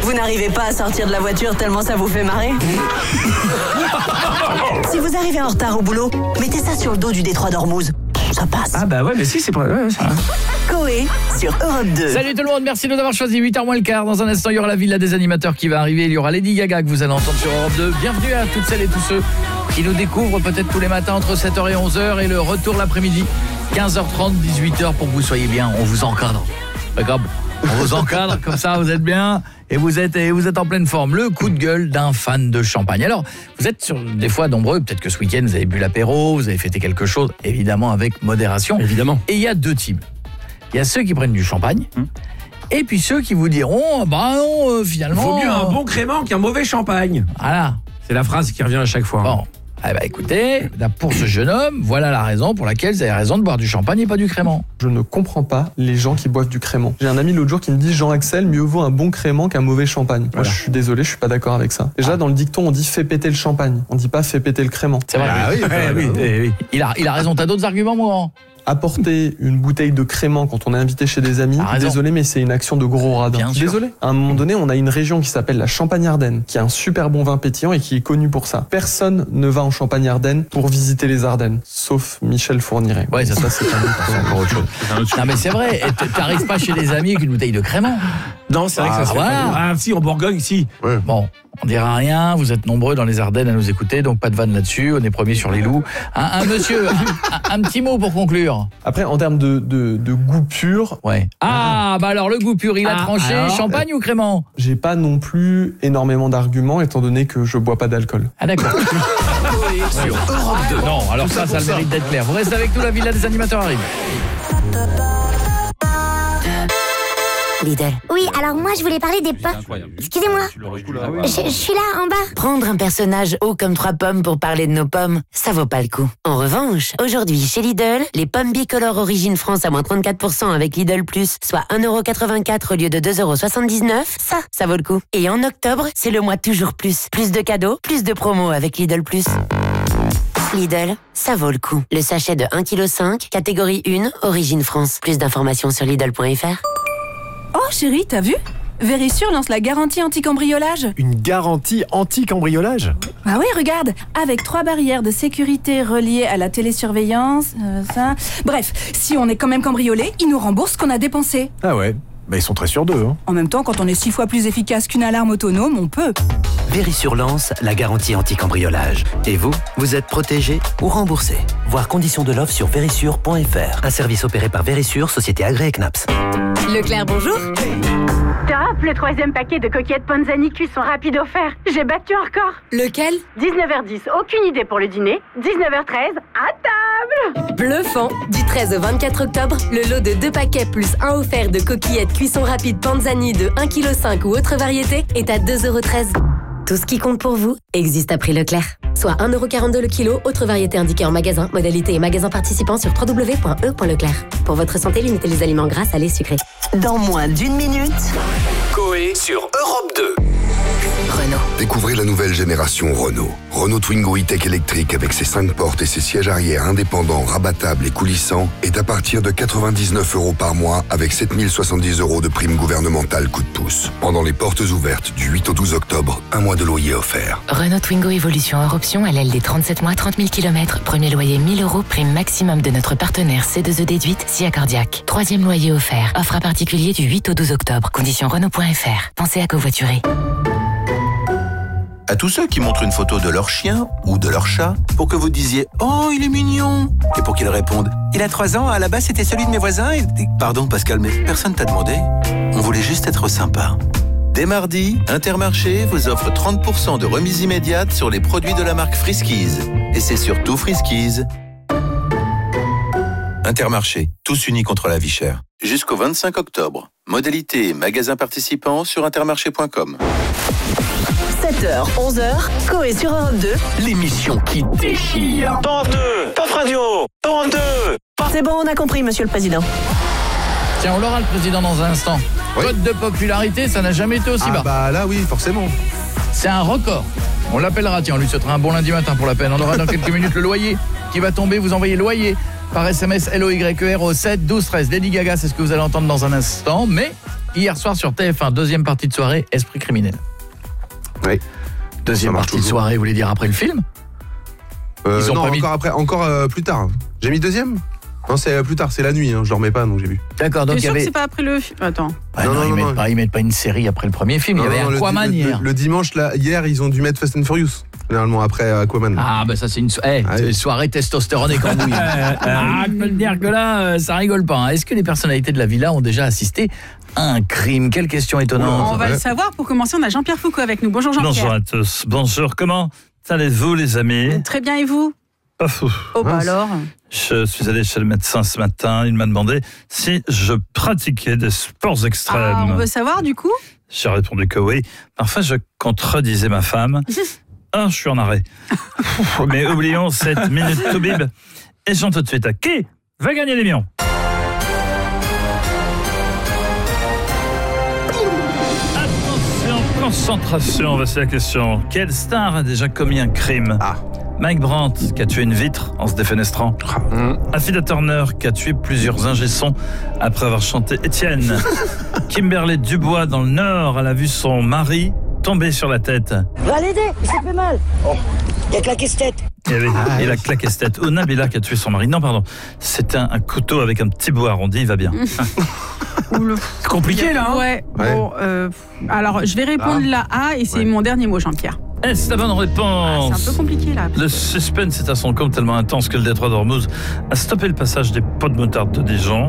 Vous n'arrivez pas à sortir de la voiture tellement ça vous fait marrer? Si vous arrivez en retard au boulot, mettez ça sur le dos du détroit d'Ormuz. Ça passe. Ah bah ouais, mais si, c'est pas... Ouais, ça... Coé sur Europe 2. Salut tout le monde, merci de nous avoir choisi. 8h moins le quart. Dans un instant, il y aura la villa des animateurs qui va arriver. Il y aura Lady Gaga que vous allez entendre sur Europe 2. Bienvenue à toutes celles et tous ceux qui nous découvrent peut-être tous les matins entre 7h et 11h. Et le retour l'après-midi, 15h30, 18h pour que vous soyez bien. On vous encadre. D'accord ? On vous encadre, comme ça vous êtes bien et vous êtes en pleine forme. Le coup de gueule d'un fan de champagne. Alors, vous êtes des fois nombreux, peut-être que ce week-end vous avez bu l'apéro, vous avez fêté quelque chose, évidemment avec modération. Évidemment. Et il y a deux types. Il y a ceux qui prennent du champagne et puis ceux qui vous diront non, finalement... Vaut mieux un bon crément qu'un mauvais champagne. Voilà. C'est la phrase qui revient à chaque fois. Bon. Eh ben écoutez, pour ce jeune homme, voilà la raison pour laquelle vous avez raison de boire du champagne et pas du crément. Je ne comprends pas les gens qui boivent du crément. J'ai un ami l'autre jour qui me dit Jean-Axel, mieux vaut un bon crément qu'un mauvais champagne. Moi, je suis désolé, je suis pas d'accord avec ça. Déjà, dans le dicton, on dit fais péter le champagne. On dit pas fais péter le crément. C'est vrai. Ah oui. Il a raison. T'as d'autres arguments, moi? Apporter une bouteille de crément quand on est invité chez des amis, désolé, mais c'est une action de gros radin. Désolé. À un moment donné, on a une région qui s'appelle la Champagne-Ardenne, qui a un super bon vin pétillant et qui est connue pour ça. Personne ne va en Champagne-Ardenne pour visiter les Ardennes, sauf Michel Fourniret. Ouais, ça c'est encore autre chose. Non, mais c'est vrai. T'arrives pas chez des amis avec une bouteille de crément. Non, c'est vrai que ça se fait voilà. pas. Ah si, en Bourgogne, si. Ouais. Bon, on dira rien, vous êtes nombreux dans les Ardennes à nous écouter, donc pas de vanne là-dessus, on est premiers sur les loups. Un monsieur, un petit mot pour conclure. Après, en termes de goût pur... Ouais. Bah alors le goût pur, il a tranché, alors, champagne ou crément? J'ai pas non plus énormément d'arguments, étant donné que je bois pas d'alcool. Ah d'accord. Sur Europe 2. Non, alors ça le mérite d'être clair. Vous restez avec nous, la villa des animateurs arrive. Lidl. Oui, alors moi je voulais parler des pommes. Excusez-moi. Je suis là en bas. Prendre un personnage haut comme 3 pommes pour parler de nos pommes, ça vaut pas le coup. En revanche, aujourd'hui chez Lidl, les pommes bicolores Origine France à moins 34% avec Lidl Plus, soit 1,84€ au lieu de 2,79€, ça vaut le coup. Et en octobre, c'est le mois toujours plus. Plus de cadeaux, plus de promos avec Lidl Plus. Lidl, ça vaut le coup. Le sachet de 1,5 kg, catégorie 1, Origine France. Plus d'informations sur Lidl.fr. Oh chérie, t'as vu? Vérissure lance la garantie anti-cambriolage. Une garantie anti-cambriolage? Ah oui, regarde, avec 3 barrières de sécurité reliées à la télésurveillance, ça... Bref, si on est quand même cambriolé, ils nous remboursent ce qu'on a dépensé. Ah ouais, bah ils sont très sûrs d'eux. En même temps, quand on est 6 fois plus efficace qu'une alarme autonome, on peut. Vérissure lance la garantie anti-cambriolage. Et vous êtes protégé ou remboursé. Voir conditions de l'offre sur vérissure.fr. Un service opéré par Vérissure, société agréée CNAPS. Leclerc, bonjour. Top, le 3e paquet de coquillettes Panzani cuisson rapide offert. J'ai battu un record. Lequel? 19h10, aucune idée pour le dîner. 19h13, à table. Bluffant. Du 13 au 24 octobre, le lot de 2 paquets plus 1 offert de coquillettes cuisson rapide Panzani de 1,5 kg ou autre variété est à 2,13€. Tout ce qui compte pour vous existe à prix Leclerc. Soit 1,42€ le kilo, autre variété indiquée en magasin, modalité et magasin participant sur www.e.leclerc. Pour votre santé, limitez les aliments gras, salés, sucrés. Dans moins d'1 minute... Coé sur Europe 2. Renault. Découvrez la nouvelle génération Renault. Renault Twingo E-Tech électrique avec ses 5 portes et ses sièges arrière indépendants, rabattables et coulissants est à partir de 99€ par mois avec 7070€ de prime gouvernementale coup de pouce. Pendant les portes ouvertes du 8 au 12 octobre, 1 mois de loyer offert. Renault Twingo Evolution hors option à l'aile des 37 mois, 30 000 km. Premier loyer 1000€, prime maximum de notre partenaire C2E déduite, SIA Cardiaque. 3e loyer offert. Offre à particulier du 8 au 12 octobre. Conditions Renault.fr. Pensez à covoiturer. À tous ceux qui montrent une photo de leur chien ou de leur chat pour que vous disiez « Oh, il est mignon !» et pour qu'ils répondent « Il a 3 ans, à la base c'était celui de mes voisins et... » Pardon Pascal, mais personne t'a demandé. On voulait juste être sympa. Dès mardi, Intermarché vous offre 30% de remise immédiate sur les produits de la marque Friskies. Et c'est surtout Friskies. Intermarché, tous unis contre la vie chère. Jusqu'au 25 octobre. Modalité et magasins participants sur intermarché.com. 7h, 11h, Coé sur Europe 2. L'émission qui déchire. Europe 2, Paf Radio, Europe 2. C'est bon, on a compris, monsieur le président. Tiens, on l'aura le président dans un instant. Oui. Cote de popularité, ça n'a jamais été aussi bas. Bah là, oui, forcément. C'est un record. On l'appellera, tiens, on lui souhaitera un bon lundi matin pour la peine. On aura dans quelques minutes le loyer qui va tomber. Vous envoyez loyer par SMS LOYER au 7 12 13. Lady Gaga, c'est ce que vous allez entendre dans un instant. Mais hier soir sur TF1, deuxième partie de soirée, Esprit criminel. Oui. Deuxième partie de soirée, vous voulez dire après le film? Ils ont encore plus tard. J'ai mis deuxième? Non, c'est plus tard, c'est la nuit, je dormais pas, donc j'ai vu. D'accord, donc il y avait... que c'est pas après le film. Attends. Ils mettent pas une série après le premier film. Il y avait Aquaman hier. Le dimanche, hier, ils ont dû mettre Fast and Furious. Généralement après Aquaman. Ah bah ça c'est une soirée testostérone et cambouille. Je peux te dire que là ça rigole pas. Est-ce que les personnalités de la villa ont déjà assisté à un crime? Quelle question étonnante. On va le savoir. Pour commencer, on a Jean-Pierre Foucault avec nous. Bonjour Jean-Pierre. Bonjour à tous. Bonjour, comment allez-vous les amis? Très bien, et vous? Pas fou. Oh bah alors. Je suis allé chez le médecin ce matin, il m'a demandé si je pratiquais des sports extrêmes. On veut savoir du coup? J'ai répondu que oui. Parfois je contredisais ma femme. Je suis en arrêt. Mais oublions cette minute to bib. Et j'en tout de suite à qui va gagner les millions? Attention, concentration, voici la question. Quelle star a déjà commis un crime? Mike Brandt, qui a tué une vitre en se défenestrant. Affida Turner, qui a tué plusieurs ingé-sons après avoir chanté Étienne. Kimberly Dubois, dans le Nord, elle a vu son mari tomber sur la tête. Va l'aider, il s'est fait mal. Il a claqué cette tête. Il a claqué cette tête. Ou Nabila qui a tué son mari. Non, pardon. C'est un couteau avec un petit bois arrondi, il va bien. C'est compliqué là. Ouais. Bon, alors, je vais répondre la A et c'est mon dernier mot, Jean-Pierre. Est-ce la bonne réponse? C'est un peu compliqué là. Le suspense est à son comble tellement intense que le détroit d'Ormuz a stoppé le passage des pots de moutarde de Dijon.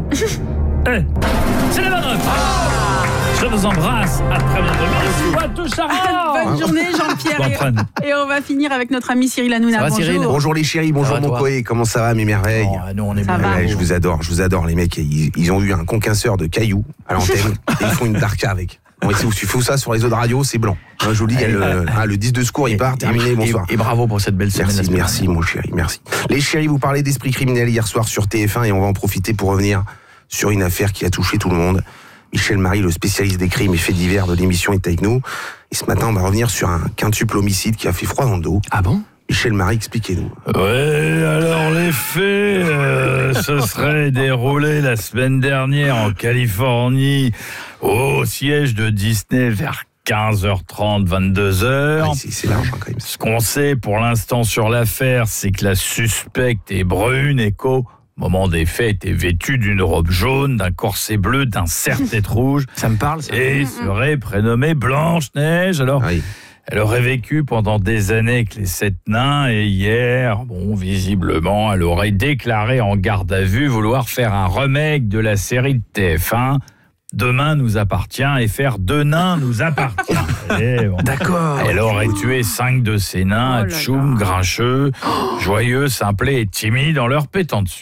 C'est la bonne réponse. Je vous embrasse. À très bientôt. Bonne journée Jean-Pierre. Et on va finir avec notre ami Cyril Hanouna. Bonjour. Cyril. Bonjour les chéris, bonjour mon Koé. Comment ça va mes merveilles? Nous on est bien. Je vous adore les mecs. Ils ont eu un concasseur de cailloux à l'antenne et ils font une darka avec. Bon, si tu fais ça sur les autres radios, c'est blanc. Je vous dis, le 10 de secours, il part, terminé, bonsoir. Et bravo pour cette belle semaine. Merci mon chéri, merci. Les chéris, vous parlez d'Esprit criminel hier soir sur TF1 et on va en profiter pour revenir sur une affaire qui a touché tout le monde. Michel Marie, le spécialiste des crimes et faits divers de l'émission, est avec nous. Et ce matin, on va revenir sur un quintuple homicide qui a fait froid dans le dos. Ah bon? Michel Marie, expliquez-nous. Ouais, alors les faits se seraient déroulés la semaine dernière en Californie, au siège de Disney vers 15h30, 22h. C'est large quand même. Ce qu'on sait pour l'instant sur l'affaire, c'est que la suspecte est brune et qu'au moment des faits était vêtue d'une robe jaune, d'un corset bleu, d'un serre-tête rouge. Ça me parle, ça. Et serait prénommée Blanche-Neige. Alors... Elle aurait vécu pendant des années avec les 7 nains et hier, visiblement, elle aurait déclaré en garde à vue vouloir faire un remake de la série de TF1 Demain nous appartient et faire 2 nains nous appartient. D'accord. Elle aurait tué 5 de ces nains, tchoum, grincheux, joyeux, simplés et timides en leur pétant dessus.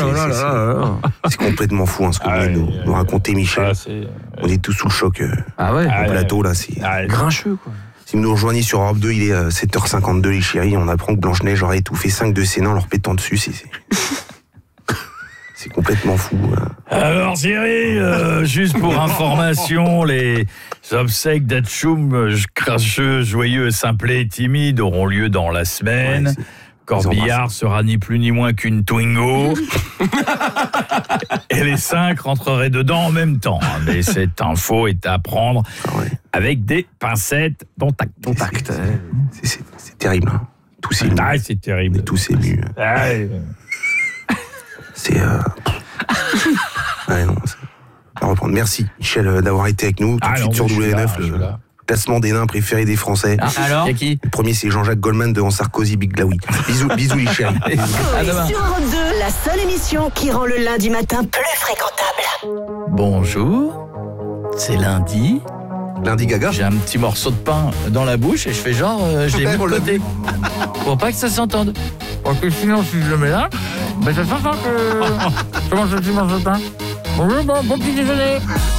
C'est complètement fou ce que nous raconter Michel. On est tous sous le choc au plateau là. C'est grincheux quoi. Si vous nous rejoignez sur Europe 2, il est 7h52 les chéris, on apprend que Blanche-Neige aurait étouffé 5 de ses nains en leur pétant dessus. C'est complètement fou. Alors Cyril, juste pour information, les obsèques d'Atchoum, cracheux, joyeux, simplés et timides auront lieu dans la semaine. Corbillard sera ni plus ni moins qu'une Twingo. Et les 5 rentreraient dedans en même temps. Mais cette info est à prendre avec des pincettes dont tact. C'est terrible. Hein. Tous ces c'est terrible. Tous ces mus. C'est... non, on va reprendre. Merci Michel d'avoir été avec nous. Tout de suite sur W9, le classement des nains préférés des Français. Alors, qui le premier, c'est Jean-Jacques Goldman devant Sarkozy, Big Glaoui. Bisous les chéris. Sur Europe 2, la seule émission qui rend le lundi matin plus fréquentable. Bonjour, c'est lundi. Lundi Gaga. J'ai un petit morceau de pain dans la bouche et je fais genre, je l'ai mis de côté. Pour pas que ça s'entende. Parce que sinon, si je le mets là, ça sent que... Je mange un petit morceau de pain. Bonjour, bon petit déjeuner.